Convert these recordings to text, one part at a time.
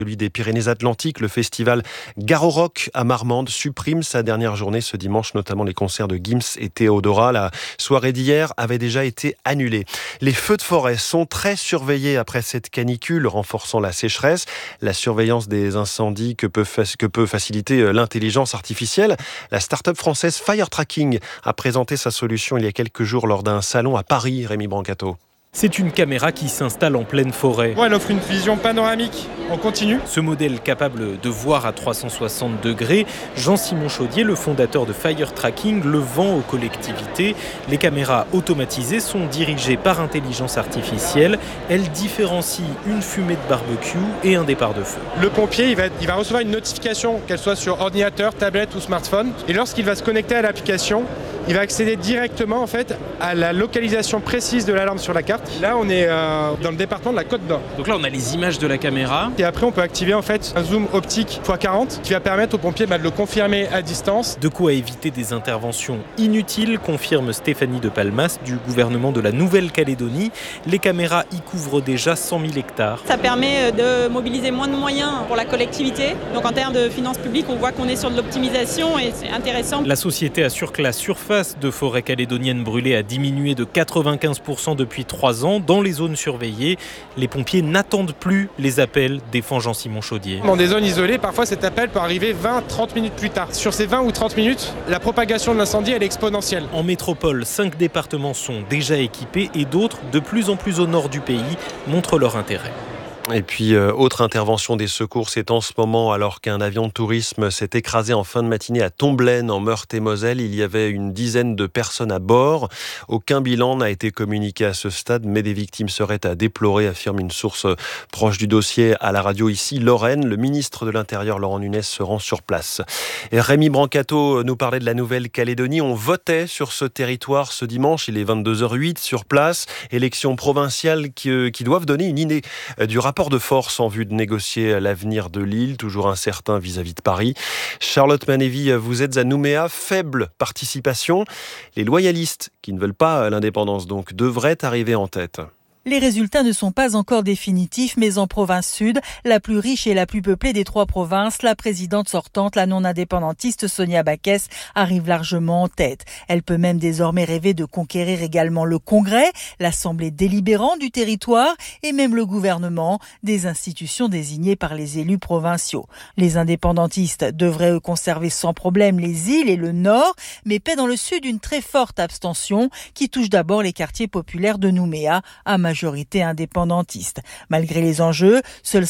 Celui des Pyrénées-Atlantiques, le festival Garo Rock à Marmande supprime sa dernière journée ce dimanche, notamment les concerts de Gims et Théodora. La soirée d'hier avait déjà été annulée. Les feux de forêt sont très surveillés après cette canicule, renforçant la sécheresse. La surveillance des incendies que peut faciliter l'intelligence artificielle. La start-up française Fire Tracking a présenté sa solution il y a quelques jours lors d'un salon à Paris, Rémi Brancato. C'est une caméra qui s'installe en pleine forêt. Elle offre une vision panoramique en continu. Ce modèle capable de voir à 360 degrés, Jean-Simon Chaudier, le fondateur de Fire Tracking, le vend aux collectivités. Les caméras automatisées sont dirigées par intelligence artificielle. Elles différencient une fumée de barbecue et un départ de feu. Le pompier, il va recevoir une notification, qu'elle soit sur ordinateur, tablette ou smartphone. Et lorsqu'il va se connecter à l'application, il va accéder directement à la localisation précise de l'alarme sur la carte. Là, on est dans le département de la Côte d'Or. Donc là, on a les images de la caméra. Et après, on peut activer un zoom optique x40 qui va permettre au pompier de le confirmer à distance. De quoi éviter des interventions inutiles, confirme Stéphanie de Palmas du gouvernement de la Nouvelle-Calédonie. Les caméras y couvrent déjà 100 000 hectares. Ça permet de mobiliser moins de moyens pour la collectivité. Donc en termes de finances publiques, on voit qu'on est sur de l'optimisation et c'est intéressant. La société assure que la surface de forêt calédonienne brûlée a diminué de 95% depuis 3 ans dans les zones surveillées. Les pompiers n'attendent plus les appels, défend Jean-Simon Chaudier. Dans des zones isolées, parfois cet appel peut arriver 20-30 minutes plus tard. Sur ces 20 ou 30 minutes, la propagation de l'incendie elle est exponentielle. En métropole, 5 départements sont déjà équipés et d'autres, de plus en plus au nord du pays, montrent leur intérêt. Et puis, autre intervention des secours, c'est en ce moment, alors qu'un avion de tourisme s'est écrasé en fin de matinée à Tomblaine, en Meurthe-et-Moselle. Il y avait une dizaine de personnes à bord. Aucun bilan n'a été communiqué à ce stade, mais des victimes seraient à déplorer, affirme une source proche du dossier à la radio ici, Lorraine. Le ministre de l'Intérieur, Laurent Nunez, se rend sur place. Et Rémi Brancato nous parlait de la Nouvelle-Calédonie. On votait sur ce territoire ce dimanche. Il est 22h08 sur place. Élections provinciales qui doivent donner une idée du rapport de force en vue de négocier l'avenir de l'île, toujours incertain vis-à-vis de Paris. Charlotte Manévy, vous êtes à Nouméa, faible participation. Les loyalistes, qui ne veulent pas l'indépendance donc, devraient arriver en tête. Les résultats ne sont pas encore définitifs, mais en province sud, la plus riche et la plus peuplée des 3 provinces, la présidente sortante, la non-indépendantiste Sonia Backes, arrive largement en tête. Elle peut même désormais rêver de conquérir également le Congrès, l'Assemblée délibérante du territoire et même le gouvernement, des institutions désignées par les élus provinciaux. Les indépendantistes devraient conserver sans problème les îles et le nord, mais paient dans le sud une très forte abstention qui touche d'abord les quartiers populaires de Nouméa, à majorité indépendantiste. Malgré les enjeux, seuls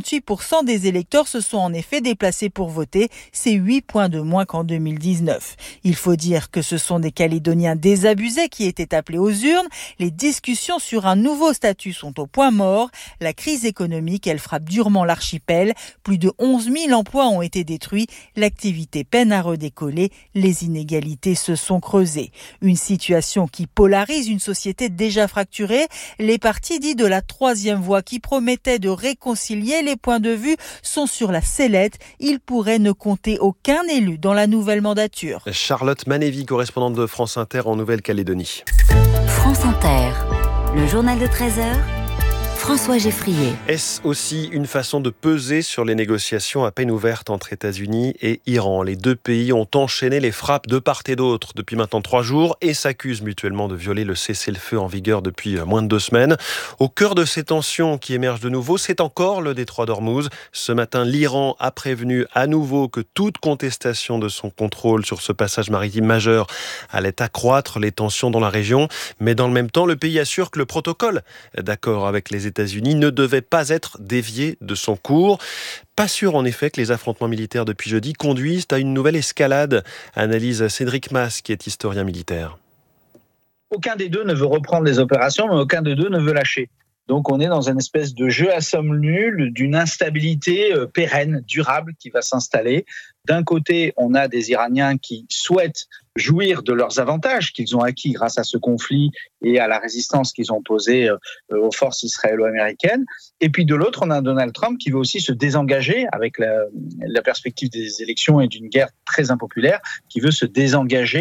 58% des électeurs se sont en effet déplacés pour voter. C'est 8 points de moins qu'en 2019. Il faut dire que ce sont des Calédoniens désabusés qui étaient appelés aux urnes. Les discussions sur un nouveau statut sont au point mort. La crise économique, elle frappe durement l'archipel. Plus de 11 000 emplois ont été détruits. L'activité peine à redécoller. Les inégalités se sont creusées. Une situation qui polarise une société déjà fracturée. Les partis dits de la troisième voie qui promettaient de réconcilier les points de vue sont sur la sellette. Ils pourraient ne compter aucun élu dans la nouvelle mandature. Charlotte Manévy, correspondante de France Inter en Nouvelle-Calédonie. France Inter, le journal de 13h. François Geffrier. Est-ce aussi une façon de peser sur les négociations à peine ouvertes entre États-Unis et Iran ? Les deux pays ont enchaîné les frappes de part et d'autre depuis maintenant 3 jours et s'accusent mutuellement de violer le cessez-le-feu en vigueur depuis moins de 2 semaines. Au cœur de ces tensions qui émergent de nouveau, c'est encore le détroit d'Ormuz. Ce matin, l'Iran a prévenu à nouveau que toute contestation de son contrôle sur ce passage maritime majeur allait accroître les tensions dans la région. Mais dans le même temps, le pays assure que le protocole d'accord avec les États-Unis ne devait pas être dévié de son cours. Pas sûr en effet que les affrontements militaires depuis jeudi conduisent à une nouvelle escalade, analyse Cédric Mas qui est historien militaire. Aucun des deux ne veut reprendre les opérations, mais aucun des deux ne veut lâcher. Donc on est dans une espèce de jeu à somme nulle, d'une instabilité pérenne, durable qui va s'installer. D'un côté, on a des Iraniens qui souhaitent jouir de leurs avantages qu'ils ont acquis grâce à ce conflit et à la résistance qu'ils ont opposée aux forces israélo-américaines. Et puis de l'autre, on a Donald Trump qui veut aussi se désengager avec la perspective des élections et d'une guerre très impopulaire, qui veut se désengager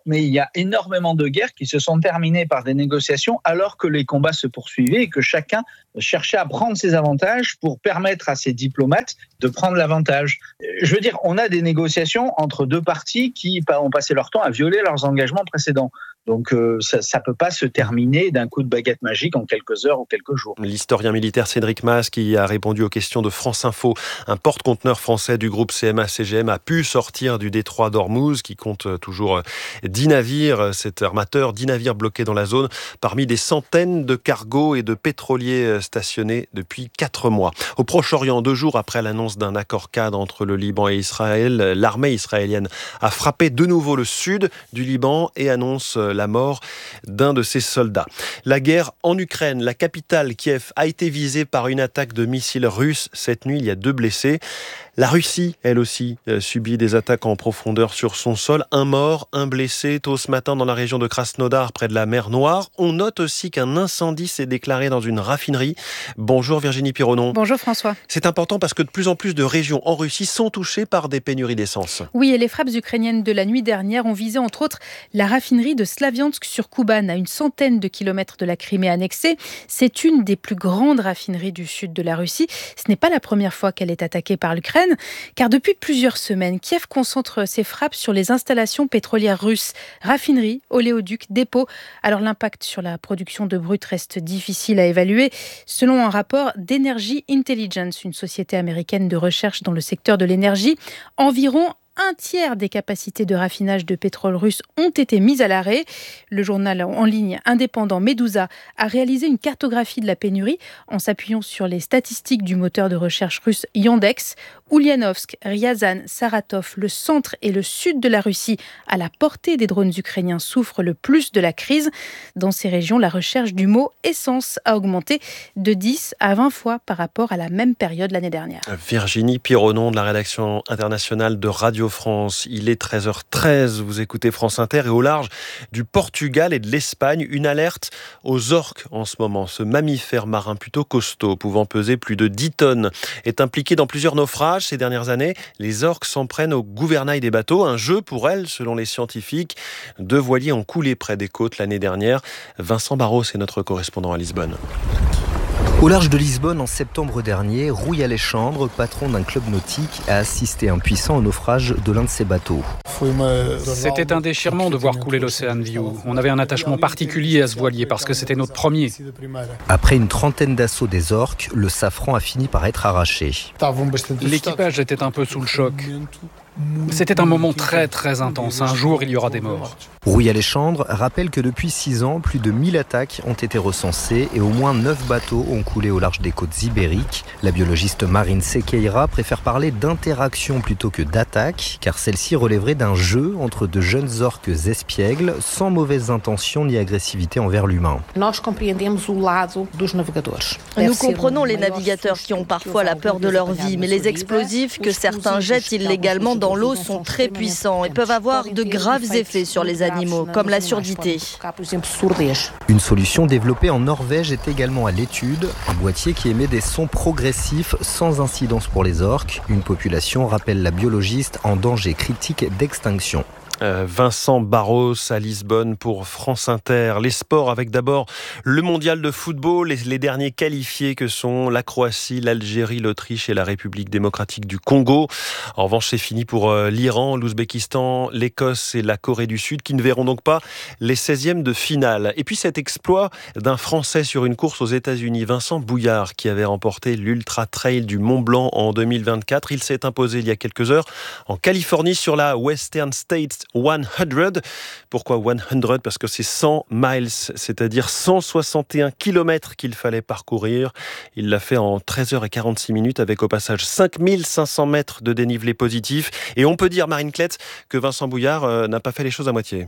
mais il y a énormément de guerres qui se sont terminées par des négociations alors que les combats se poursuivaient et que chacun cherchait à prendre ses avantages pour permettre à ses diplomates de prendre l'avantage. Je veux dire, on a des négociations entre deux parties qui ont passé leur temps à violer leurs engagements précédents. Donc ça ne peut pas se terminer d'un coup de baguette magique en quelques heures ou quelques jours. L'historien militaire Cédric Mas qui a répondu aux questions de France Info. Un porte-conteneur français du groupe CMA-CGM a pu sortir du détroit d'Ormuz qui compte toujours 10 navires, cet armateur, 10 navires bloqués dans la zone parmi des centaines de cargos et de pétroliers stationnés depuis 4 mois. Au Proche-Orient, 2 jours après l'annonce d'un accord cadre entre le Liban et Israël, l'armée israélienne a frappé de nouveau le sud du Liban et annonce la mort d'un de ses soldats. La guerre en Ukraine, la capitale Kiev a été visée par une attaque de missiles russes. Cette nuit, il y a 2 blessés. La Russie, elle aussi, subit des attaques en profondeur sur son sol. 1 mort, 1 blessé tôt ce matin dans la région de Krasnodar, près de la mer Noire. On note aussi qu'un incendie s'est déclaré dans une raffinerie. Bonjour Virginie Pironon. Bonjour François. C'est important parce que de plus en plus de régions en Russie sont touchées par des pénuries d'essence. Oui, et les frappes ukrainiennes de la nuit dernière ont visé entre autres la raffinerie de Slaviansk sur Kuban, à une centaine de kilomètres de la Crimée annexée. C'est une des plus grandes raffineries du sud de la Russie. Ce n'est pas la première fois qu'elle est attaquée par l'Ukraine, car depuis plusieurs semaines, Kiev concentre ses frappes sur les installations pétrolières russes, raffineries, oléoducs, dépôts. Alors l'impact sur la production de brut reste difficile à évaluer. Selon un rapport d'Energy Intelligence, une société américaine de recherche dans le secteur de l'énergie, environ 1/3 des capacités de raffinage de pétrole russe ont été mises à l'arrêt. Le journal en ligne indépendant Medusa a réalisé une cartographie de la pénurie en s'appuyant sur les statistiques du moteur de recherche russe Yandex. Ulyanovsk, Ryazan, Saratov, le centre et le sud de la Russie, à la portée des drones ukrainiens, souffrent le plus de la crise. Dans ces régions, la recherche du mot essence a augmenté de 10 à 20 fois par rapport à la même période l'année dernière. Virginie Pironon de la rédaction internationale de Radio France. Il est 13h13, vous écoutez France Inter et au large du Portugal et de l'Espagne, une alerte aux orques en ce moment. Ce mammifère marin plutôt costaud, pouvant peser plus de 10 tonnes, est impliqué dans plusieurs naufrages ces dernières années. Les orques s'en prennent au gouvernail des bateaux, un jeu pour elles selon les scientifiques. 2 voiliers ont coulé près des côtes l'année dernière. Vincent Barros est notre correspondant à Lisbonne. Au large de Lisbonne, en septembre dernier, Rui Alexandre, patron d'un club nautique, a assisté impuissant au naufrage de l'un de ses bateaux. C'était un déchirement de voir couler l'Ocean View. On avait un attachement particulier à ce voilier parce que c'était notre premier. Après une trentaine d'assauts des orques, le safran a fini par être arraché. L'équipage était un peu sous le choc. C'était un moment très très intense. Un jour, il y aura des morts. Rui Alexandre rappelle que depuis 6 ans, plus de 1000 attaques ont été recensées et au moins 9 bateaux ont coulé au large des côtes ibériques. La biologiste Marine Sequeira préfère parler d'interaction plutôt que d'attaque, car celle-ci relèverait d'un jeu entre de jeunes orques espiègles, sans mauvaises intentions ni agressivité envers l'humain. Nous comprenons les navigateurs qui ont parfois la peur de leur vie, mais les explosifs que certains jettent illégalement dans l'eau sont très puissants et peuvent avoir de graves effets sur les animaux, comme la surdité. Une solution développée en Norvège est également à l'étude, un boîtier qui émet des sons progressifs sans incidence pour les orques, une population, rappelle la biologiste, en danger critique d'extinction. Vincent Barros à Lisbonne pour France Inter. Les sports avec d'abord le mondial de football, les derniers qualifiés que sont la Croatie, l'Algérie, l'Autriche et la République démocratique du Congo. En revanche, c'est fini pour l'Iran, l'Ouzbékistan, l'Écosse et la Corée du Sud qui ne verront donc pas les 16e de finale. Et puis cet exploit d'un Français sur une course aux États-Unis, Vincent Bouillard, qui avait remporté l'Ultra Trail du Mont Blanc en 2024. Il s'est imposé il y a quelques heures en Californie sur la Western States 100. Pourquoi 100 ? Parce que c'est 100 miles, c'est-à-dire 161 km qu'il fallait parcourir. Il l'a fait en 13h46 avec au passage 5500 mètres de dénivelé positif. Et on peut dire, Marine Klett, que Vincent Bouillard n'a pas fait les choses à moitié.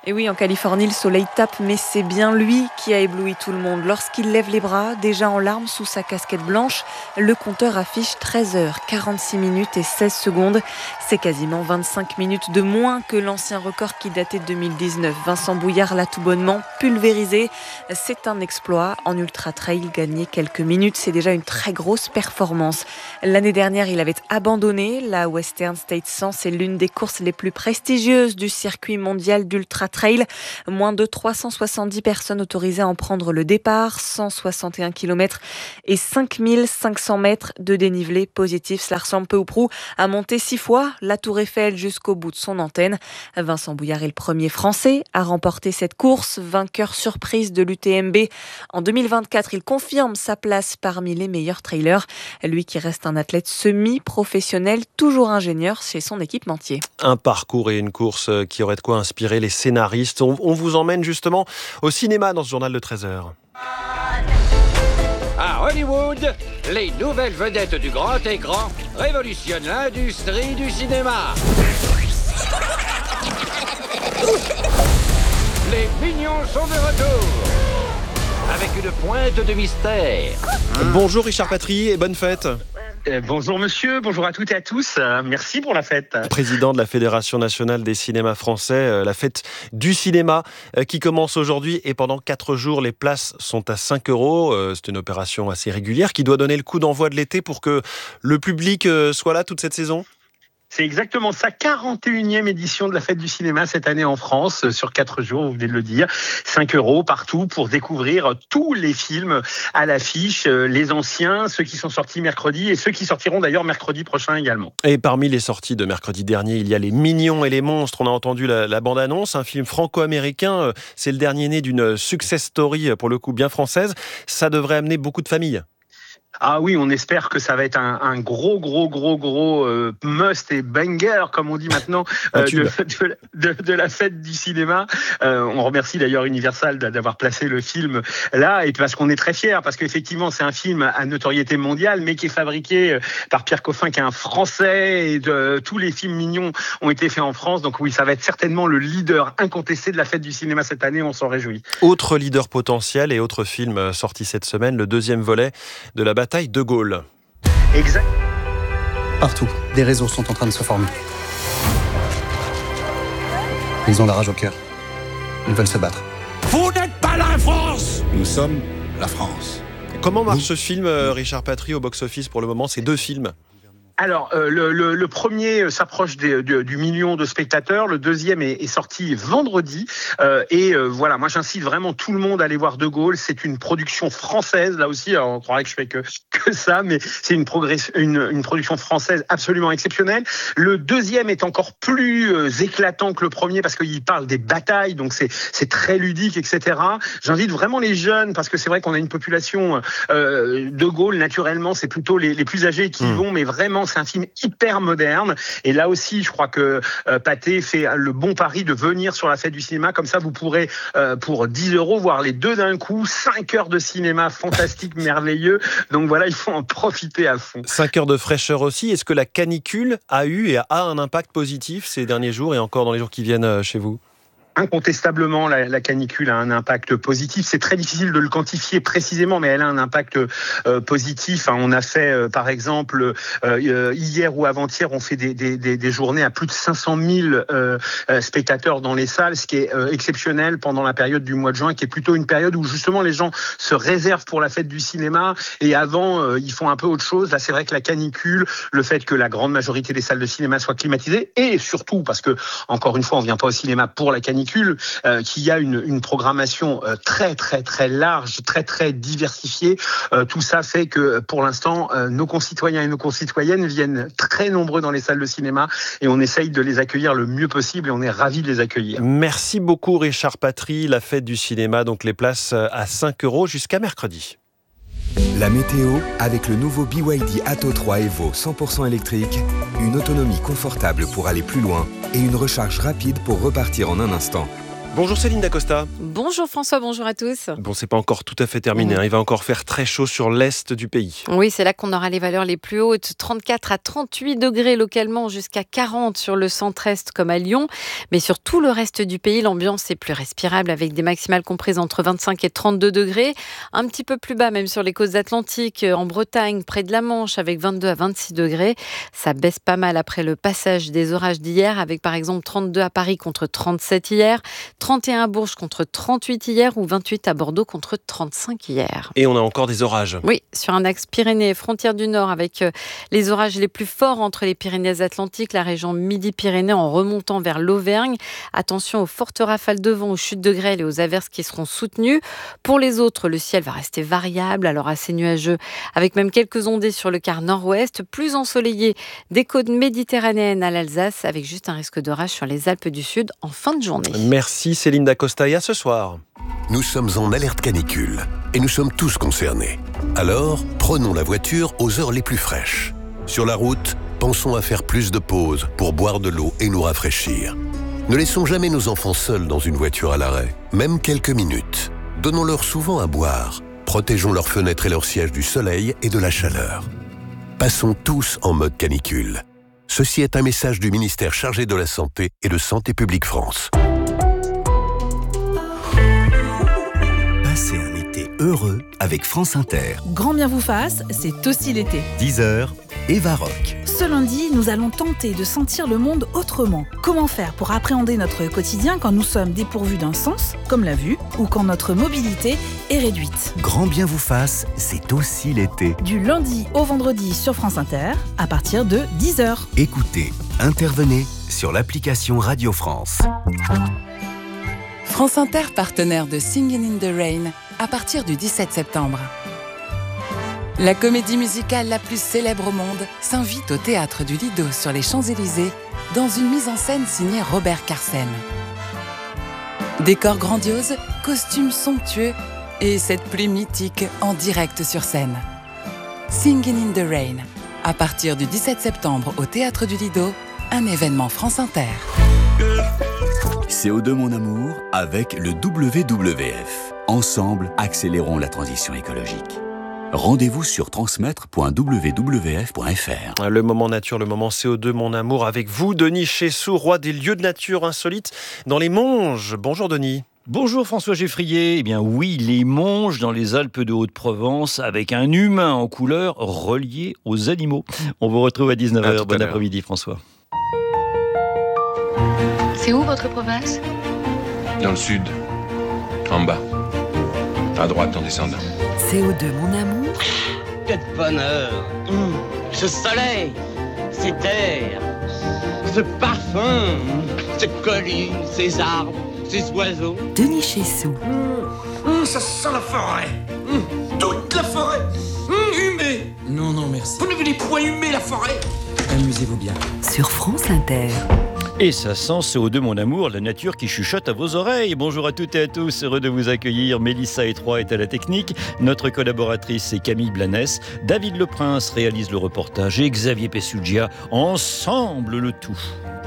Et oui, en Californie, le soleil tape, mais c'est bien lui qui a ébloui tout le monde. Lorsqu'il lève les bras, déjà en larmes sous sa casquette blanche, le compteur affiche 13h, 46 minutes et 16 secondes. C'est quasiment 25 minutes de moins que l'ancien record qui datait de 2019. Vincent Bouillard l'a tout bonnement pulvérisé. C'est un exploit. En ultra-trail, gagner quelques minutes, c'est déjà une très grosse performance. L'année dernière, il avait abandonné. La Western States 100, c'est l'une des courses les plus prestigieuses du circuit mondial d'ultra-trail. Moins de 370 personnes autorisées à en prendre le départ, 161 km et 5500 mètres de dénivelé positif. Cela ressemble peu ou prou à monter 6 fois la Tour Eiffel jusqu'au bout de son antenne. Vincent Bouillard est le premier Français à remporter cette course, vainqueur surprise de l'UTMB. En 2024, il confirme sa place parmi les meilleurs trailers. Lui qui reste un athlète semi-professionnel, toujours ingénieur chez son équipementier. Un parcours et une course qui aurait de quoi inspirer les scénaristes. On vous emmène justement au cinéma dans ce journal de 13h. À Hollywood, les nouvelles vedettes du grand écran révolutionnent l'industrie du cinéma. Les Mignons sont de retour, avec une pointe de mystère. Bonjour Richard Patry et bonne fête. Bonjour monsieur, bonjour à toutes et à tous, merci pour la fête. Président de la Fédération nationale des cinémas français, la fête du cinéma qui commence aujourd'hui et pendant 4 jours, les places sont à 5 €. C'est une opération assez régulière qui doit donner le coup d'envoi de l'été pour que le public soit là toute cette saison. C'est exactement ça, 41e édition de la fête du cinéma cette année en France, sur 4 jours, vous venez de le dire, 5 € partout pour découvrir tous les films à l'affiche, les anciens, ceux qui sont sortis mercredi et ceux qui sortiront d'ailleurs mercredi prochain également. Et parmi les sorties de mercredi dernier, il y a Les Mignons et les Monstres, on a entendu la bande-annonce, un film franco-américain, c'est le dernier né d'une success story pour le coup bien française, ça devrait amener beaucoup de familles. Ah oui, on espère que ça va être un gros must et banger, comme on dit maintenant, de la fête du cinéma. On remercie d'ailleurs Universal d'avoir placé le film là, et parce qu'on est très fiers, parce qu'effectivement c'est un film à notoriété mondiale, mais qui est fabriqué par Pierre Coffin, qui est un Français, et tous les films mignons ont été faits en France. Donc oui, ça va être certainement le leader incontesté de la fête du cinéma cette année, on s'en réjouit. Autre leader potentiel et autre film sorti cette semaine, le deuxième volet de la bataille de Gaulle. Exact. Partout, des réseaux sont en train de se former. Ils ont la rage au cœur. Ils veulent se battre. Vous n'êtes pas la France! Nous sommes la France. Comment marche ce film, Richard Patry, au box-office pour le moment? C'est 2 films. Alors, le premier s'approche du million de spectateurs. Le deuxième est sorti vendredi. Voilà, moi j'incite vraiment tout le monde à aller voir De Gaulle. C'est une production française, là aussi. Alors, on croirait que je fais que ça, mais c'est une production française absolument exceptionnelle. Le deuxième est encore plus éclatant que le premier parce qu'il parle des batailles, donc c'est très ludique, etc. J'invite vraiment les jeunes, parce que c'est vrai qu'on a une population De Gaulle, naturellement, c'est plutôt les plus âgés qui y vont, mais vraiment c'est un film hyper moderne. Et là aussi, je crois que Pathé fait le bon pari de venir sur la fête du cinéma. Comme ça, vous pourrez, pour 10 € voir les deux d'un coup. 5 heures de cinéma fantastique, merveilleux. Donc voilà, il faut en profiter à fond. 5 heures de fraîcheur aussi. Est-ce que la canicule a eu et a un impact positif ces derniers jours et encore dans les jours qui viennent chez vous ? Incontestablement, la canicule a un impact positif. C'est très difficile de le quantifier précisément, mais elle a un impact positif. On a fait, par exemple, hier ou avant-hier, on fait des journées à plus de 500 000 spectateurs dans les salles, ce qui est exceptionnel pendant la période du mois de juin, qui est plutôt une période où justement les gens se réservent pour la fête du cinéma. Et avant, ils font un peu autre chose. Là, c'est vrai que la canicule, le fait que la grande majorité des salles de cinéma soient climatisées, et surtout parce que, encore une fois, on vient pas au cinéma pour la canicule, qu'il y a une programmation très très très large, très très diversifiée. Tout ça fait que pour l'instant, nos concitoyens et nos concitoyennes viennent très nombreux dans les salles de cinéma et on essaye de les accueillir le mieux possible et on est ravis de les accueillir. Merci beaucoup Richard Patry. La fête du cinéma, donc les places à 5 € jusqu'à mercredi. La météo avec le nouveau BYD Atto 3 Evo 100% électrique, une autonomie confortable pour aller plus loin et une recharge rapide pour repartir en un instant. Bonjour Céline Dacosta. Bonjour François, bonjour à tous. Bon, c'est pas encore tout à fait terminé. Il va encore faire très chaud sur l'est du pays. Oui, c'est là qu'on aura les valeurs les plus hautes. 34 à 38 degrés localement, jusqu'à 40 sur le centre-est comme à Lyon. Mais sur tout le reste du pays, l'ambiance est plus respirable avec des maximales comprises entre 25 et 32 degrés. Un petit peu plus bas même sur les côtes atlantiques, en Bretagne, près de la Manche, avec 22 à 26 degrés. Ça baisse pas mal après le passage des orages d'hier, avec par exemple 32 à Paris contre 37 hier. 31 à Bourges contre 38 hier ou 28 à Bordeaux contre 35 hier. Et on a encore des orages. Oui, sur un axe Pyrénées, frontière du Nord, avec les orages les plus forts entre les Pyrénées-Atlantiques, la région Midi-Pyrénées en remontant vers l'Auvergne. Attention aux fortes rafales de vent, aux chutes de grêle et aux averses qui seront soutenues. Pour les autres, le ciel va rester variable, alors assez nuageux, avec même quelques ondées sur le quart nord-ouest, plus ensoleillé des côtes méditerranéennes à l'Alsace, avec juste un risque d'orage sur les Alpes du Sud en fin de journée. Merci Céline Dacosta, et à ce soir. Nous sommes en alerte canicule et nous sommes tous concernés. Alors, prenons la voiture aux heures les plus fraîches. Sur la route, pensons à faire plus de pauses pour boire de l'eau et nous rafraîchir. Ne laissons jamais nos enfants seuls dans une voiture à l'arrêt, même quelques minutes. Donnons-leur souvent à boire. Protégeons leurs fenêtres et leurs sièges du soleil et de la chaleur. Passons tous en mode canicule. Ceci est un message du ministère chargé de la Santé et de Santé publique France. Passez un été heureux avec France Inter. Grand bien vous fasse, c'est aussi l'été. 10h, Eva Rock. Ce lundi, nous allons tenter de sentir le monde autrement. Comment faire pour appréhender notre quotidien quand nous sommes dépourvus d'un sens, comme la vue, ou quand notre mobilité est réduite. Grand bien vous fasse, c'est aussi l'été. Du lundi au vendredi sur France Inter, à partir de 10h. Écoutez, intervenez sur l'application Radio France. France Inter, partenaire de Singin' in the Rain, à partir du 17 septembre. La comédie musicale la plus célèbre au monde s'invite au Théâtre du Lido sur les Champs-Élysées dans une mise en scène signée Robert Carsen. Décors grandioses, costumes somptueux et cette pluie mythique en direct sur scène. Singin' in the Rain, à partir du 17 septembre au Théâtre du Lido, un événement France Inter. CO2 mon amour avec le WWF. Ensemble, accélérons la transition écologique. Rendez-vous sur transmettre.wwf.fr. Le moment nature, le moment CO2, mon amour, avec vous, Denis Chessou, roi des lieux de nature insolites dans les Monges. Bonjour Denis. Bonjour François Geffrier. Eh bien oui, les Monges dans les Alpes de Haute-Provence avec un humain en couleur relié aux animaux. On vous retrouve à 19h. Bon après-midi François. C'est où votre province ? Dans le sud, en bas, à droite en descendant. CO2 mon amour. Quel bonheur. Ce soleil, ces terres, ce parfum, ces collines, ces arbres, ces oiseaux. Denis Chessou. Ça sent la forêt. Toute la forêt. Humée. Non, merci. Vous n'avez les poings humés, la forêt. Amusez-vous bien. Sur France Inter. Et ça sent CO2 mon amour, la nature qui chuchote à vos oreilles. Bonjour à toutes et à tous, heureux de vous accueillir. Mélissa Etroy est à la technique. Notre collaboratrice c'est Camille Blanès. David Leprince réalise le reportage et Xavier Pessugia. Ensemble le tout.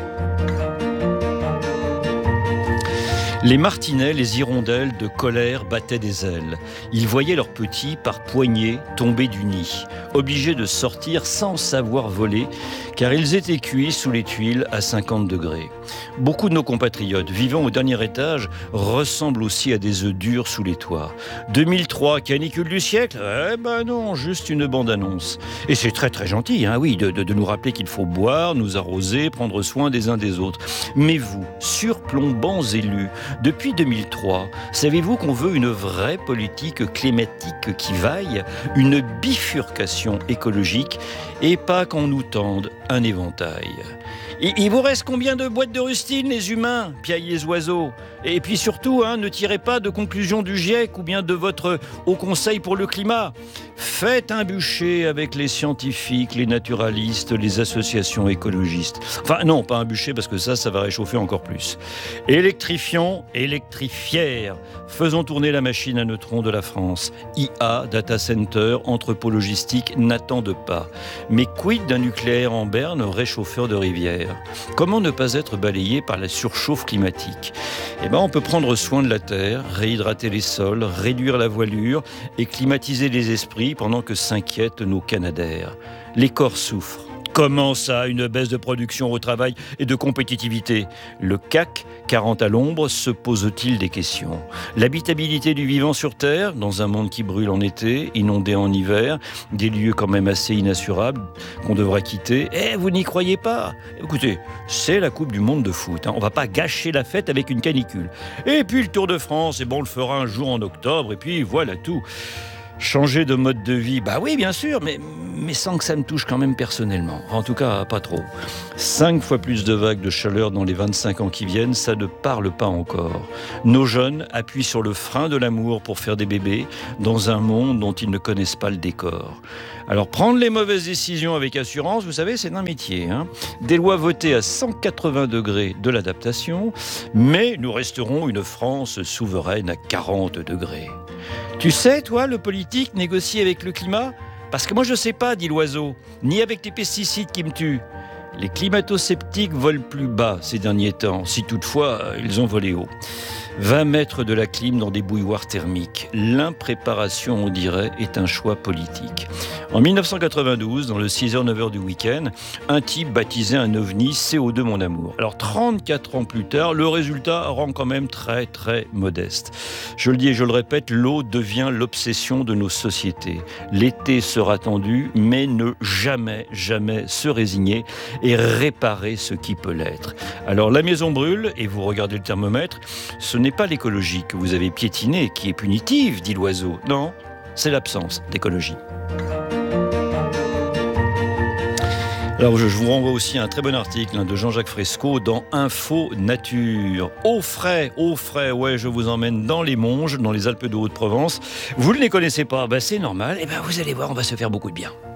Les martinets, les hirondelles de colère battaient des ailes. Ils voyaient leurs petits par poignées tomber du nid, obligés de sortir sans savoir voler, car ils étaient cuits sous les tuiles à 50 degrés. Beaucoup de nos compatriotes vivant au dernier étage ressemblent aussi à des œufs durs sous les toits. 2003, canicule du siècle ? Eh ben non, juste une bande-annonce. Et c'est très très gentil, hein, oui, de nous rappeler qu'il faut boire, nous arroser, prendre soin des uns des autres. Mais vous, surplombants élus, depuis 2003, savez-vous qu'on veut une vraie politique climatique qui vaille, une bifurcation écologique, et pas qu'on nous tende un éventail. Il vous reste combien de boîtes de rustines, les humains, piaillent les oiseaux ? Et puis surtout, ne tirez pas de conclusion du GIEC ou bien de votre Haut Conseil pour le climat. Faites un bûcher avec les scientifiques, les naturalistes, les associations écologistes. Enfin non, pas un bûcher parce que ça va réchauffer encore plus. Électrifions, électrifièrent. Faisons tourner la machine à neutrons de la France. IA, data center, entrepôt logistique n'attendent pas. Mais quid d'un nucléaire en berne, réchauffeur de rivière? Comment ne pas être balayé par la surchauffe climatique? On peut prendre soin de la terre, réhydrater les sols, réduire la voilure et climatiser les esprits pendant que s'inquiètent nos canadaires. Les corps souffrent. Comment ça, une baisse de production au travail et de compétitivité? Le CAC 40 à l'ombre se pose-t-il des questions? L'habitabilité du vivant sur Terre, dans un monde qui brûle en été, inondé en hiver, des lieux quand même assez inassurables qu'on devra quitter. Vous n'y croyez pas? Écoutez, c'est la Coupe du Monde de foot. On va pas gâcher la fête avec une canicule. Et puis le Tour de France, on le fera un jour en octobre, et puis voilà tout. Changer de mode de vie, oui bien sûr, mais sans que ça me touche quand même personnellement. En tout cas, pas trop. 5 fois plus de vagues de chaleur dans les 25 ans qui viennent, ça ne parle pas encore. Nos jeunes appuient sur le frein de l'amour pour faire des bébés dans un monde dont ils ne connaissent pas le décor. Alors prendre les mauvaises décisions avec assurance, vous savez, c'est un métier. Des lois votées à 180 degrés de l'adaptation, mais nous resterons une France souveraine à 40 degrés. Tu sais, toi, le politique négocie avec le climat? Parce que moi, je sais pas, dit l'oiseau, ni avec les pesticides qui me tuent. Les climato-sceptiques volent plus bas ces derniers temps, si toutefois ils ont volé haut. 20 mètres de la clim dans des bouilloires thermiques. L'impréparation, on dirait, est un choix politique. En 1992, dans le 6h-9h du week-end, un type baptisait un ovni CO2 mon amour. Alors 34 ans plus tard, le résultat rend quand même très très modeste. Je le dis et je le répète, l'eau devient l'obsession de nos sociétés. L'été sera tendu, mais ne jamais se résigner et réparer ce qui peut l'être. Alors la maison brûle et vous regardez le thermomètre, ce n'est pas l'écologie que vous avez piétinée qui est punitive, dit l'oiseau. Non, c'est l'absence d'écologie. Alors je vous renvoie aussi à un très bon article de Jean-Jacques Fresco dans Info Nature. Au frais, ouais, je vous emmène dans les Monges, dans les Alpes de Haute-Provence. Vous ne les connaissez pas, c'est normal, vous allez voir, on va se faire beaucoup de bien.